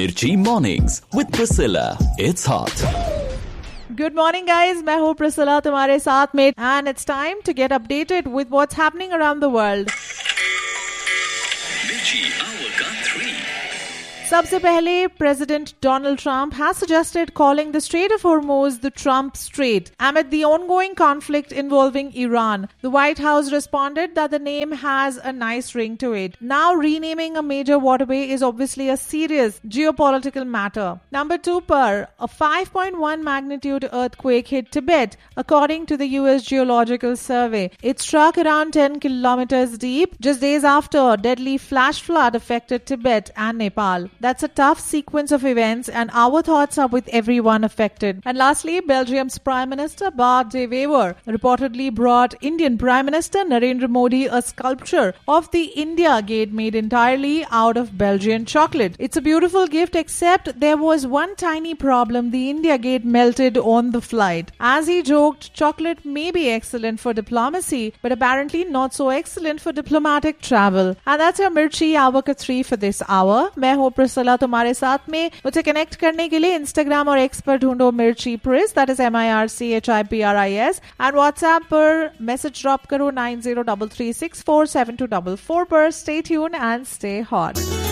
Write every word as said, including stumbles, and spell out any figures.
Mirchi Mornings with Priscilla. It's hot. Good morning, guys. मैं हूँ Priscilla तुम्हारे साथ में, and it's time to get updated with what's happening around the world. Mirchi Hour ka three. सबसे पहले President Donald Trump has suggested calling the Strait of Hormuz the Trump Strait amid the ongoing conflict involving Iran. The White House responded that the name has a nice ring to it. Now renaming a major waterway is obviously a serious geopolitical matter. Number two, per a five point one magnitude earthquake hit Tibet, according to the U S Geological Survey. It struck around ten kilometers deep just days after a deadly flash flood affected Tibet and Nepal. That's a tough sequence of events, and our thoughts are with everyone affected. And lastly, Belgium's Prime Minister Bart de Wever reportedly brought Indian Prime Minister Narendra Modi a sculpture of the India Gate made entirely out of Belgian chocolate. It's a beautiful gift, except there was one tiny problem. The India Gate melted on the flight. As he joked, chocolate may be excellent for diplomacy, but apparently not so excellent for diplomatic travel. And that's your Mirchi Hour ka three for this hour. मैं हूँ Priscilla तुम्हारे साथ में. मुझे connect करने के लिए Instagram और एक्स पर ढूंढो मिर्ची प्रिस, that is M I R C H I P R I S, and WhatsApp पर मैसेज ड्रॉप करो nine zero three three six four seven to four four पर. Stay tune and stay hot.